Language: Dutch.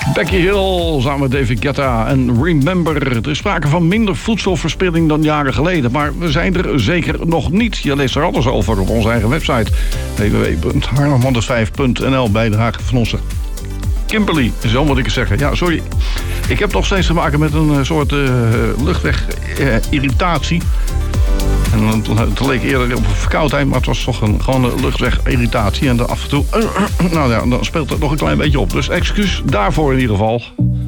Becky Hill samen met David Guetta en Remember. Er is sprake van minder voedselverspilling dan jaren geleden. Maar we zijn er zeker nog niet. Je leest er alles over op onze eigen website. www.haarlemmermanders5.nl. Bijdrage van onze Kimberly. Zo moet ik het zeggen. Ja, sorry. Ik heb nog steeds te maken met een soort luchtweg-irritatie. En het leek eerder op een verkoudheid, maar het was toch gewoon een luchtweg-irritatie. En af en toe, nou ja, dan speelt het nog een klein beetje op. Dus excuus daarvoor in ieder geval.